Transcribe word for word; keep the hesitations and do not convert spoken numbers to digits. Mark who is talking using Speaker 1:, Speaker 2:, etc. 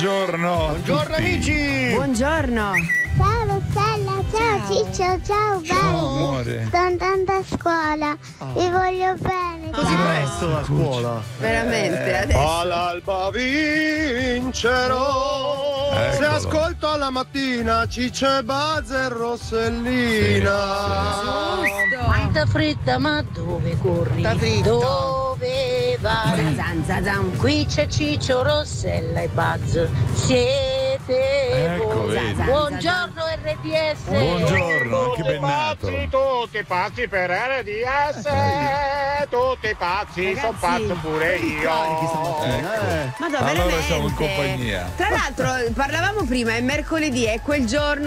Speaker 1: buongiorno.
Speaker 2: Buongiorno amici.
Speaker 3: Buongiorno.
Speaker 4: Ciao Rossella, ciao, ciao Ciccio, ciao belli. Sto andando a scuola,
Speaker 2: oh.
Speaker 4: vi voglio bene.
Speaker 2: Così
Speaker 4: ciao.
Speaker 2: presto a scuola.
Speaker 3: Veramente, adesso.
Speaker 5: All'alba vincerò.
Speaker 1: Eccolo.
Speaker 5: Se ascolto la mattina Ciccio e Buzz e Rossellina.
Speaker 6: Quanta fretta, ma dove corri? Dove vai?
Speaker 3: Zazan, zazan.
Speaker 6: Qui c'è Ciccio, Rossella e Buzz. Siete
Speaker 1: Ecco,
Speaker 6: voi.
Speaker 1: vedi.
Speaker 6: Buongiorno R D S.
Speaker 1: Buongiorno, anche bennato.
Speaker 5: Tutti pazzi per R D S. Tutti pazzi, sono pazzo pure io.
Speaker 1: Ecco.
Speaker 3: Ma no,
Speaker 1: Allora
Speaker 3: veramente.
Speaker 1: siamo in compagnia.
Speaker 3: Tra l'altro, parlavamo prima, è mercoledì, è quel giorno